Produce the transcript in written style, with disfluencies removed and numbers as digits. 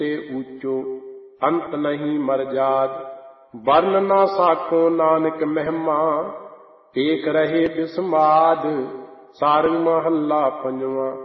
ਤੇ ਊਚੋ ਅੰਤ ਨਹੀਂ ਮਰਜਾਦ। ਵਰਨ ਨਾ ਸਾਖੋ ਨਾਨਕ ਮਹਿਮਾ, ਏਕ ਰਹੇ ਬਿਸਮਾਦ। ਸਾਰੰਗ ਮਹੱਲਾ ਪੰਜਵਾਂ।